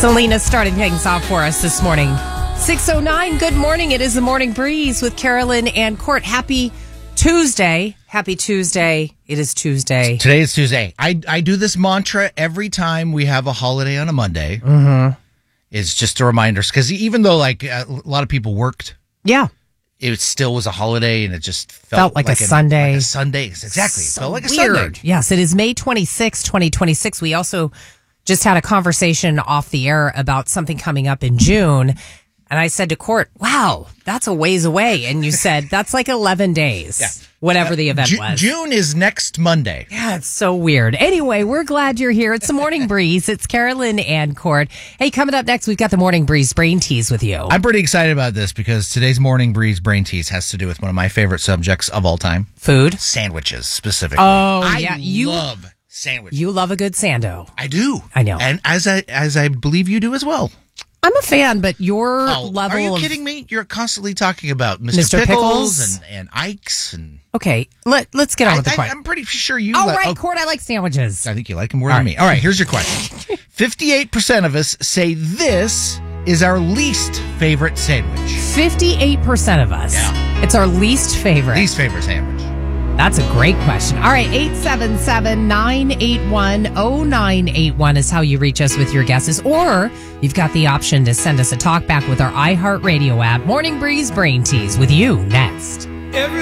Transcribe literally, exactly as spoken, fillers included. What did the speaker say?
Selena started things off for us this morning. six oh nine, good morning. It is the Morning Breeze with Carolyn and Court. Happy Tuesday. Happy Tuesday. It is Tuesday. Today is Tuesday. I, I do this mantra every time we have a holiday on a Monday. Mm-hmm. It's just a reminder. Because even though like a lot of people worked, yeah, it still was a holiday and it just felt, felt like, like a an, Sunday. Like a Sunday. Exactly. So it felt like a weird. Sunday. Yes, it is May twenty-sixth, twenty twenty-six. We also just had a conversation off the air about something coming up in June. And I said to Court, wow, that's a ways away. And you said, that's like eleven days, yeah. whatever the event Ju- was. June is next Monday. Yeah, it's so weird. Anyway, we're glad you're here. It's the Morning Breeze. It's Carolyn and Court. Hey, coming up next, we've got the Morning Breeze Brain Tease with you. I'm pretty excited about this because today's Morning Breeze Brain Tease has to do with one of my favorite subjects of all time. Food? Sandwiches, specifically. Oh, I yeah. You love sandwiches. You love a good sando. I do. I know. And as I, as I believe you do as well. I'm a fan, but your oh, level Are you of... kidding me? You're constantly talking about Mister Mister Pickles, Pickles? and, and Ike's. and Okay, let, let's get on I, with the I, question. I'm pretty sure you... Oh, li- right, oh, Court, I like sandwiches. I think you like them more All than right. me. All right, here's your question. fifty-eight percent of us say this is our least favorite sandwich. fifty-eight percent of us. Yeah. It's our least favorite. Least favorite sandwich. That's a great question. All right, eight seven seven, nine eight one, oh nine eight one is how you reach us with your guesses. Or you've got the option to send us a talk back with our iHeartRadio app. Morning Breeze Brain Tease with you next. Every